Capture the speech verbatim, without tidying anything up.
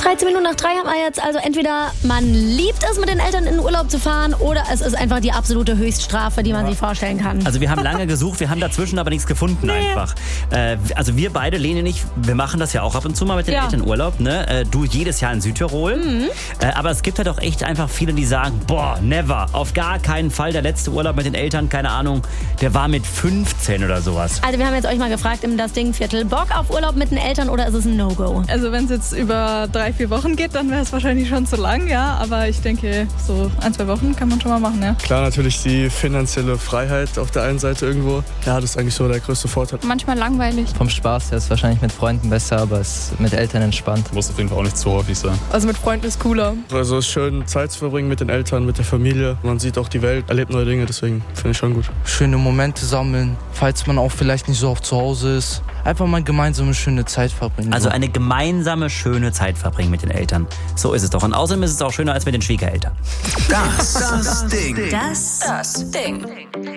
dreizehn Minuten nach drei haben wir jetzt also entweder man liebt es, mit den Eltern in den Urlaub zu fahren oder es ist einfach die absolute Höchststrafe, die man ja. sich vorstellen kann. Also wir haben lange gesucht, wir haben dazwischen aber nichts gefunden nee. einfach. Äh, also wir beide, Leni und ich, wir machen das ja auch ab und zu mal mit den ja. Eltern Urlaub. Ne? Äh, du jedes Jahr in Südtirol. Mhm. Äh, aber es gibt halt auch echt einfach viele, die sagen, boah, never, auf gar keinen Fall. Der letzte Urlaub mit den Eltern, keine Ahnung, der war mit fünfzehn oder sowas. Also wir haben jetzt euch mal gefragt im Das Ding-Viertel, Bock auf Urlaub mit den Eltern oder ist es ein No-Go? Also wenn es jetzt über drei, vier Wochen geht, dann wäre es wahrscheinlich schon zu lang, ja. Aber ich denke, so ein, zwei Wochen kann man schon mal machen, ja. Klar, natürlich die finanzielle Freiheit auf der einen Seite irgendwo. Ja, das ist eigentlich so der größte Vorteil. Manchmal langweilig. Vom Spaß her ist wahrscheinlich mit Freunden besser, aber es ist mit Eltern entspannt. Muss auf jeden Fall auch nicht zu häufig sein. Also mit Freunden ist cooler. Also es ist schön, Zeit zu verbringen mit den Eltern, mit der Familie. Man sieht auch die Welt, erlebt neue Dinge, deswegen finde ich schon gut. Schöne Momente sammeln, falls man auch vielleicht nicht so oft zu Hause ist. Einfach mal gemeinsam eine schöne Zeit verbringen. Also eine gemeinsame, schöne Zeit verbringen mit den Eltern. So ist es doch. Und außerdem ist es auch schöner als mit den Schwiegereltern. Das, das Ding. Das, das Ding.